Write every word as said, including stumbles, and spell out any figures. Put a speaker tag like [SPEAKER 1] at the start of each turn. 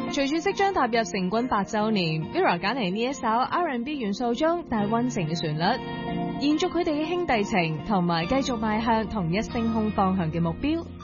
[SPEAKER 1] 隨住即將踏入成軍八週年 ，Mirror 揀嚟呢一首 R and B 元素中帶溫情嘅旋律，延續佢哋嘅兄弟情，同埋繼續邁向同一星空方向嘅目標。